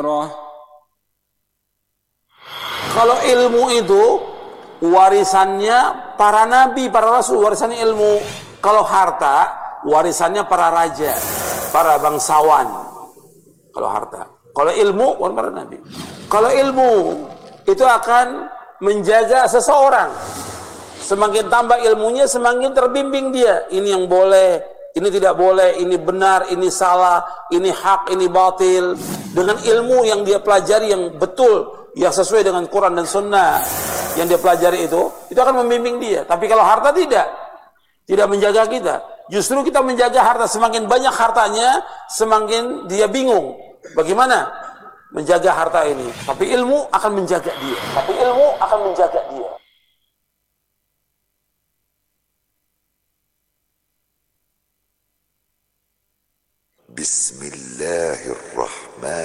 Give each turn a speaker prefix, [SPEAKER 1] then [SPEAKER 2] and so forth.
[SPEAKER 1] Kalau ilmu itu warisannya para nabi, para rasul, warisannya ilmu. Kalau harta, warisannya para raja, para bangsawan. Kalau harta. Kalau ilmu, para nabi. Kalau ilmu itu akan menjaga seseorang. Semakin tambah ilmunya, semakin terbimbing dia. Ini yang boleh, ini tidak boleh, ini benar, ini salah, ini hak, ini batil. Dengan ilmu yang dia pelajari yang betul, yang sesuai dengan Quran dan Sunnah yang dia pelajari itu akan membimbing dia. Tapi kalau harta tidak menjaga kita. Justru kita menjaga harta, semakin banyak hartanya, semakin dia bingung bagaimana menjaga harta ini. Tapi ilmu akan menjaga dia.
[SPEAKER 2] Bismillahirrahmanirrahim.